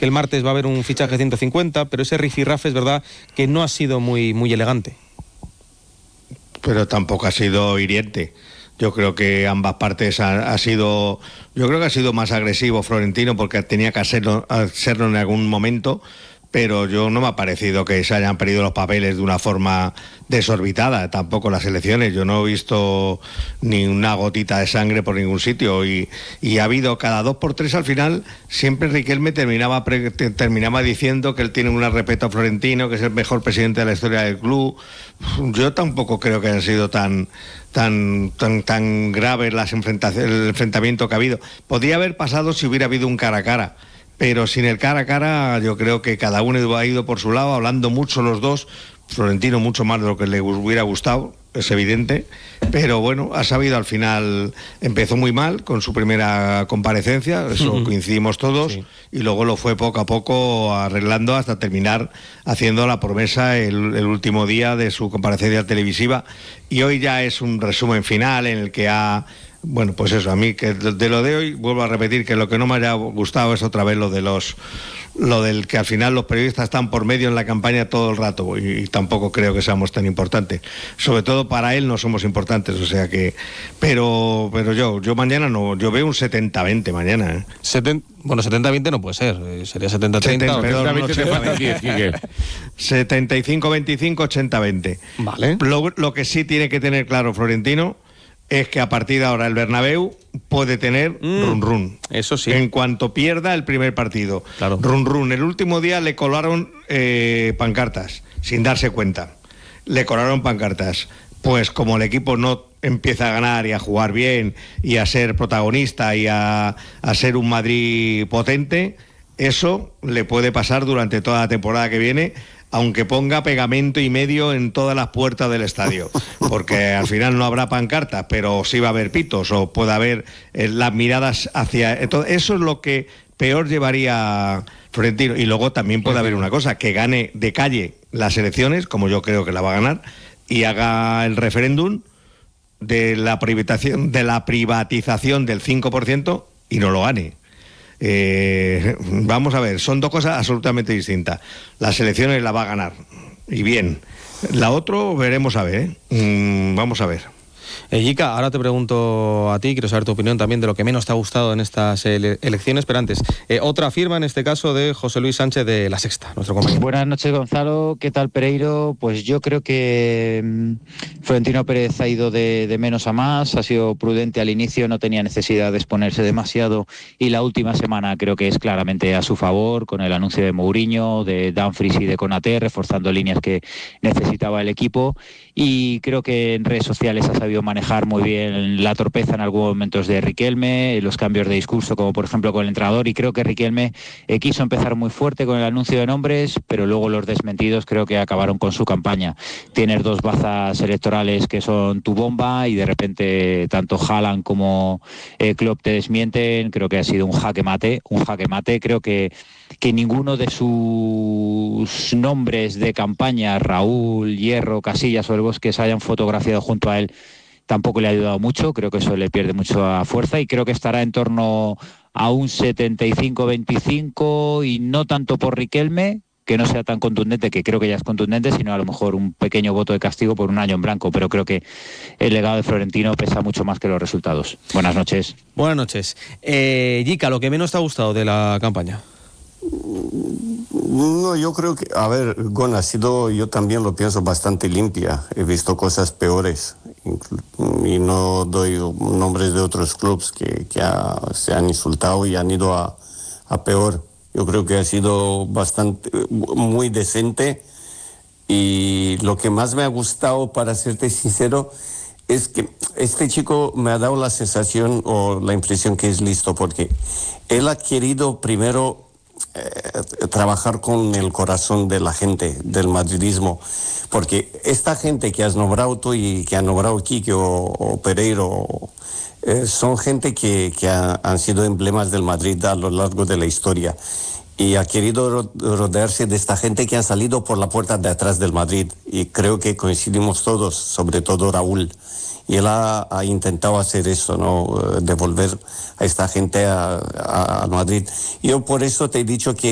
que el martes va a haber un fichaje 150, pero ese rifirrafe es verdad que no ha sido muy elegante. Pero tampoco ha sido hiriente. Yo creo que ambas partes ha sido... Yo creo que ha sido más agresivo Florentino porque tenía que hacerlo en algún momento, pero yo no me ha parecido que se hayan perdido los papeles de una forma desorbitada, tampoco las elecciones. Yo no he visto ni una gotita de sangre por ningún sitio y ha habido cada 2x3 al final, siempre Riquelme terminaba diciendo que él tiene un respeto a Florentino, que es el mejor presidente de la historia del club. Yo tampoco creo que haya sido tan grave el enfrentamiento que ha habido. Podría haber pasado si hubiera habido un cara a cara, pero sin el cara a cara yo creo que cada uno ha ido por su lado, hablando mucho los dos. Florentino mucho más de lo que le hubiera gustado, es evidente, pero bueno, ha sabido al final, empezó muy mal con su primera comparecencia, eso coincidimos todos, sí. Y luego lo fue poco a poco arreglando hasta terminar haciendo la promesa el último día de su comparecencia televisiva, y hoy ya es un resumen final en el que ha... Bueno, pues eso, a mí que de lo de hoy, vuelvo a repetir que lo que no me haya gustado es otra vez lo del que al final los periodistas están por medio en la campaña todo el rato, y tampoco creo que seamos tan importantes. Sobre todo para él no somos importantes, o sea que... Pero yo mañana no, yo veo un 70-20 mañana. Bueno, 70-20 no puede ser, sería 70-30 o 70-20. 75-25, 80-20. Vale. Lo que sí tiene que tener claro Florentino es que a partir de ahora el Bernabéu puede tener run. Eso sí. En cuanto pierda el primer partido. Claro. Run. El último día le colaron pancartas, sin darse cuenta. Le colaron pancartas. Pues como el equipo no empieza a ganar y a jugar bien y a ser protagonista y a ser un Madrid potente, eso le puede pasar durante toda la temporada que viene, aunque ponga pegamento y medio en todas las puertas del estadio, porque al final no habrá pancartas, pero sí va a haber pitos, o puede haber las miradas hacia... Entonces, eso es lo que peor llevaría Florentino. Y luego también puede haber una cosa, que gane de calle las elecciones, como yo creo que la va a ganar, y haga el referéndum de la privatización del 5% y no lo gane. Vamos a ver, son dos cosas absolutamente distintas. Las elecciones la va a ganar, y bien. La otra veremos a ver, vamos a ver. Yika, ahora te pregunto a ti, quiero saber tu opinión también de lo que menos te ha gustado en estas elecciones, pero antes, otra firma en este caso de José Luis Sánchez de La Sexta, nuestro compañero. Buenas noches, Gonzalo, ¿qué tal, Pereiro? Pues yo creo que Florentino Pérez ha ido de menos a más, ha sido prudente al inicio, no tenía necesidad de exponerse demasiado, y la última semana creo que es claramente a su favor, con el anuncio de Mourinho, de Dumfries y de Konaté, reforzando líneas que necesitaba el equipo, y creo que en redes sociales ha sabido manejar muy bien la torpeza en algunos momentos de Riquelme, los cambios de discurso, como por ejemplo con el entrenador, y creo que Riquelme quiso empezar muy fuerte con el anuncio de nombres, pero luego los desmentidos creo que acabaron con su campaña. Tienes dos bazas electorales que son tu bomba, y de repente tanto Haaland como Klopp te desmienten. Creo que ha sido un jaque mate. Creo que ninguno de sus nombres de campaña, Raúl, Hierro, Casillas o el Bosque, se hayan fotografiado junto a él, tampoco le ha ayudado mucho. Creo que eso le pierde mucha fuerza, y creo que estará en torno a un 75-25, y no tanto por Riquelme, que no sea tan contundente, que creo que ya es contundente, sino a lo mejor un pequeño voto de castigo por un año en blanco. Pero creo que el legado de Florentino pesa mucho más que los resultados. Buenas noches. Buenas noches. Yika, ¿lo que menos te ha gustado de la campaña? No, yo creo que, a ver, Gon, ha sido, yo también lo pienso, bastante limpia. He visto cosas peores, y no doy nombres de otros clubes que se han insultado y han ido a peor. Yo creo que ha sido muy decente, y lo que más me ha gustado, para serte sincero, es que este chico me ha dado la sensación o la impresión que es listo, porque él ha querido primero trabajar con el corazón de la gente, del madridismo, porque esta gente que has nombrado tú y que ha nombrado Quique o Pereiro, son gente que han sido emblemas del Madrid a lo largo de la historia, y ha querido rodearse de esta gente que han salido por la puerta de atrás del Madrid, y creo que coincidimos todos, sobre todo Raúl, y él ha intentado hacer eso, ¿no? Devolver a esta gente al Madrid. Yo por eso te he dicho que